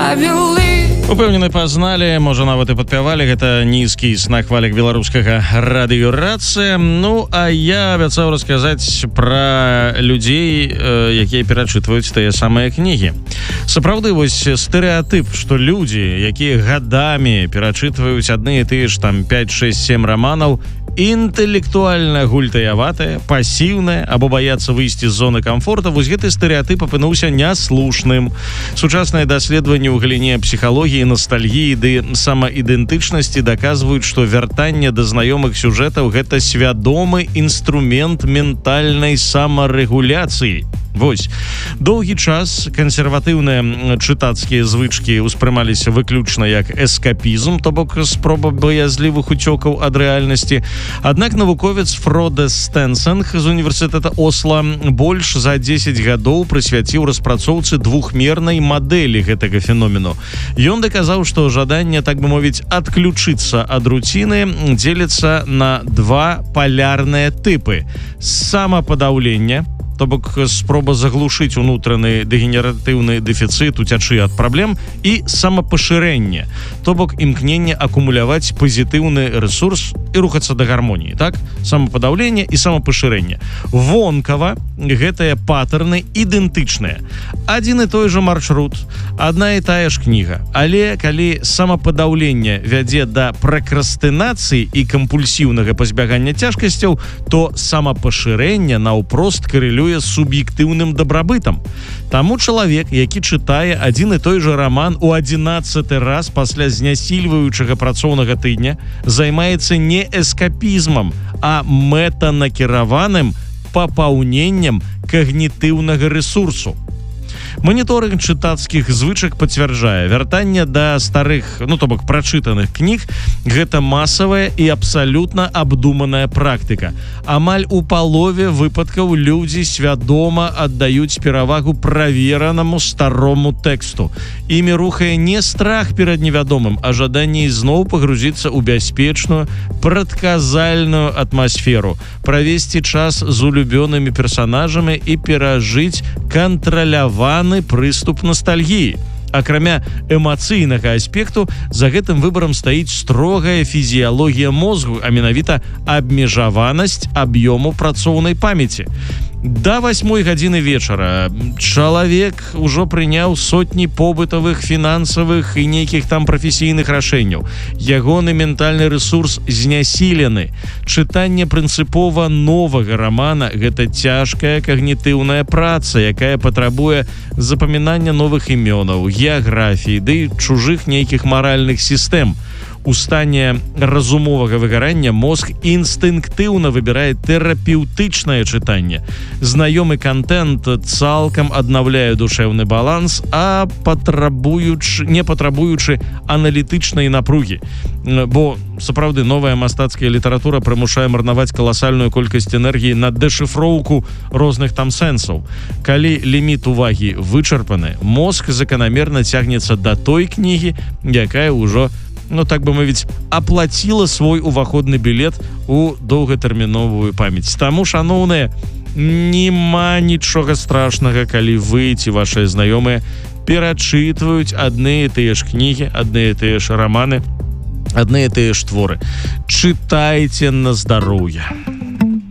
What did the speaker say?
Упэўнены, пазналі, можа нават і падпявалі. Гэта нізкі на хвалях беларускага радыёрацыя. Ну, а я абяцаў расказаць пра людзей, якія перачытваюць тыя самыя кнігі. Сапраўды, вось стэрэатып, што людзі, якія гадамі перачытваюць адны і тыя ж там 5, 6, 7 раманаў, інтэлектуальна гультаяватыя, пасіўныя або баяцца выйсці з зоны камфорта, вось гэты стэрэатып апынуўся няслушным. Сучасныя даследаванні ў галіне псіхалогіі, ностальгіі ды самаідэнтычнасці даказваюць, што вяртанне да знаёмых сюжэтаў — гэта свядомы інструмент ментальнай самарэгуляцыі. Вось. Доўгі час кансерватыўныя чытацкія звычкі ўспрымаліся выключна як эскапізм, то бок спроба баязлівых уцёкаў ад рэальнасці. Аднак навуковец Фроде Стенсенг з універсітэта Осла больш за 10 гадоў прысвяціў распрацоўцы двухмернай мадэлі гэтага феномену. Ён даказаў, што жаданне, так бы мовіць, адключыцца ад руціны дзеліцца на два палярныя тыпы: самападаўлення, то бок спроба заглушыць унутраны дэгенератыўны дэфіцыт, уцячы ад праблем, і самапашырэнне, то бок імкненне акумуляваць пазітыўны рэсурс і рухацца да гармоніі, так? Самападаўленне і самапашырэнне. Вонкава гэтыя патэрны ідэнтычныя. Адзін і той жа маршрут, адна і тая ж кніга. Але калі самападаўленне вядзе да пракрастынацыі і кампульсіўнага пазбягання цяжкасцяў, то самапашырэнне наўпрост карэлюе з суб'ектыўным дабрабытам. Таму чалавек, які чытае адзін і той жа раман у 11-ы раз пасля знясільваючага працоўнага тыдня, займаецца не эскапізмам, а мэтанакіраваным папаўненнем когнітыўнага рэсурсу. Моніторинг чытацкіх звычак пацвярджае, вяртанне да старых, то бок прачытаных кніг — гэта масавая і абсалютна абдуманая практыка. Амаль у палове выпадкаў людзі свядома аддаюць перавагу праверанаму старому тэксту. Імі рухае не страх перад невядомым, а жаданне ізноў пагрузіцца ў бяспечную, прадказальную атмасферу, правесці час з улюбёнымі персанажамі і перажыць кантраляваны прыступ ностальгіі. Акрамя эмацыйнага аспекту, за гэтым выбарам стаіць строгая фізіялогія мозгу, а менавіта абмежаванасць аб'ёму працоўнай памяці. Да 8 гадзіны вечара чалавек ужо прыняў сотні побытавых, фінансавых і нейкіх там прафесійных рашэнняў. Ягоны ментальны рэсурс знясілены. Чытанне прынцыпова новага рамана — гэта цяжкая когнітыўная праца, якая патрабуе запамінання новых імёнаў, геаграфіі ды чужых нейкіх маральных сістэм. У стане разумовага выгарання мозг інстынктыўна выбірае тэрапеўтычнае чытанне. Знаёмы контент цалкам аднаўляе душэўны баланс, а не патрабуючы аналітычнай напругі. Бо, сапраўды, новая мастацкая літаратура прымушае марнаваць каласальную колькасць энергіі на дэшыфроўку розных там сэнсаў. Калі ліміт увагі вычарпаны, мозг заканамерна цягнецца да той кнігі, якая ўжо, так бы мовіць, аплаціла свой уваходны білет у доўгатэрміновую памяць. Таму, шаноўныя, няма нічога страшнага, калі вы ці вашыя знаёмыя перачытваюць адны і тыя ж кнігі, адны і тыя ж раманы, адны і тыя ж творы. Чытайце на здароўе.